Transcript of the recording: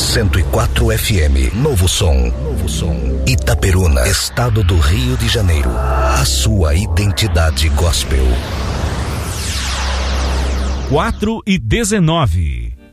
104 FM, Novo Som. Itaperuna, estado do Rio de Janeiro. A sua identidade gospel. 4:19.